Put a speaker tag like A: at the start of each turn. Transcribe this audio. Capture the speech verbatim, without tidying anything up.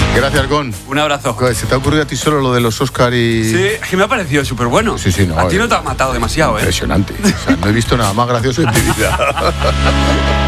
A: Gracias, Gon.
B: Un abrazo.
A: ¿Se te ha ocurrido a ti solo lo de los Oscar y...?
B: Sí, es que me ha parecido súper bueno.
A: Sí, sí, no.
B: A ti
A: eh,
B: no te ha matado demasiado, ¿eh?
A: Impresionante. O sea, no he visto nada más gracioso en mi vida.